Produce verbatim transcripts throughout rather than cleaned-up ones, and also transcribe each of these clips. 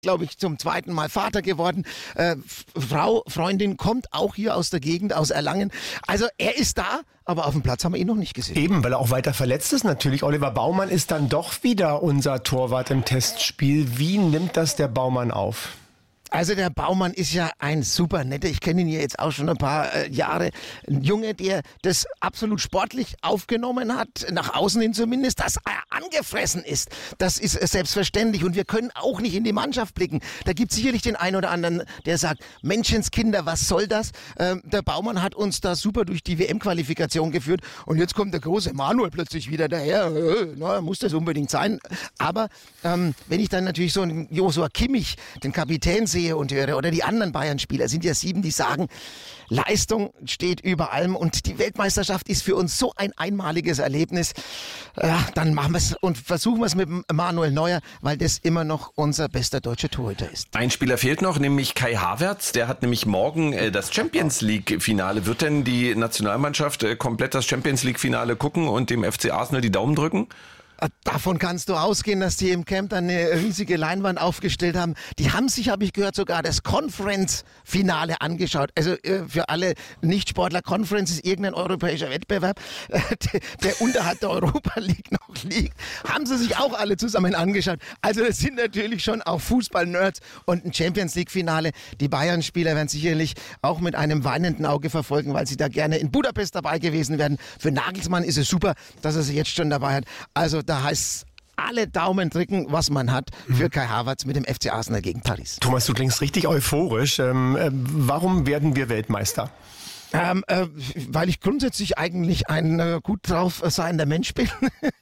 glaube ich, zum zweiten Mal Vater geworden. Äh, Frau, Freundin kommt auch hier aus der Gegend, aus Erlangen. Also er ist da, aber auf dem Platz haben wir ihn noch nicht gesehen. Eben, weil er auch weiter verletzt ist natürlich. Oliver Baumann ist dann doch wieder unser Torwart im Testspiel. Wie nimmt das der Baumann auf? Also der Baumann ist ja ein super netter, ich kenne ihn ja jetzt auch schon ein paar äh, Jahre, ein Junge, der das absolut sportlich aufgenommen hat, nach außen hin zumindest, dass er angefressen ist. Das ist äh, selbstverständlich und wir können auch nicht in die Mannschaft blicken. Da gibt es sicherlich den einen oder anderen, der sagt, Menschenskinder, was soll das? Ähm, der Baumann hat uns da super durch die W M-Qualifikation geführt und jetzt kommt der große Manuel plötzlich wieder daher. Äh, na, muss das unbedingt sein. Aber ähm, wenn ich dann natürlich so einen Joshua Kimmich, den Kapitän, sehe, und höre, oder die anderen Bayern-Spieler, sind ja sieben, die sagen, Leistung steht über allem und die Weltmeisterschaft ist für uns so ein einmaliges Erlebnis. Ja, dann machen wir es und versuchen wir es mit Manuel Neuer, weil das immer noch unser bester deutscher Torhüter ist. Ein Spieler fehlt noch, nämlich Kai Havertz. Der hat nämlich morgen äh, das Champions-League-Finale. Wird denn die Nationalmannschaft äh, komplett das Champions-League-Finale gucken und dem F C Arsenal die Daumen drücken? Davon kannst du ausgehen, dass die im Camp dann eine riesige Leinwand aufgestellt haben. Die haben sich, habe ich gehört, sogar das Conference-Finale angeschaut. Also äh, für alle Nicht-Sportler, Conference ist irgendein europäischer Wettbewerb, äh, der, der unterhalb der Europa League noch liegt. Haben sie sich auch alle zusammen angeschaut. Also das sind natürlich schon auch Fußball-Nerds und ein Champions-League-Finale. Die Bayern-Spieler werden sicherlich auch mit einem weinenden Auge verfolgen, weil sie da gerne in Budapest dabei gewesen wären. Für Nagelsmann ist es super, dass er sie jetzt schon dabei hat. Also da heißt alle Daumen drücken, was man hat, für Kai Havertz mit dem F C Arsenal gegen Paris. Thomas, du klingst richtig euphorisch. Ähm, äh, warum werden wir Weltmeister? Ähm, äh, weil ich grundsätzlich eigentlich ein äh, gut drauf seiender Mensch bin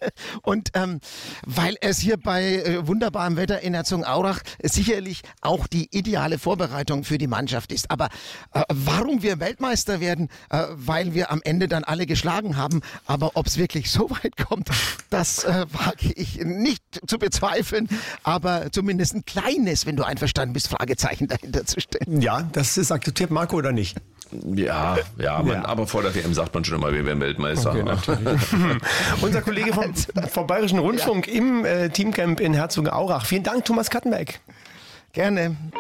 und ähm, weil es hier bei äh, wunderbarem Wetter in Herzogenaurach sicherlich auch die ideale Vorbereitung für die Mannschaft ist. Aber äh, warum wir Weltmeister werden, äh, weil wir am Ende dann alle geschlagen haben, aber ob es wirklich so weit kommt, das äh, wage ich nicht zu bezweifeln, aber zumindest ein kleines, wenn du einverstanden bist, Fragezeichen dahinter zu stellen. Ja, das ist akzeptiert Marco oder nicht? Ja, ja, man, Ja. aber vor der W M sagt man schon immer, wir werden Weltmeister. Okay, unser Kollege vom, vom Bayerischen Rundfunk ja. im äh, Teamcamp in Herzogenaurach. Vielen Dank, Thomas Kattenberg. Gerne.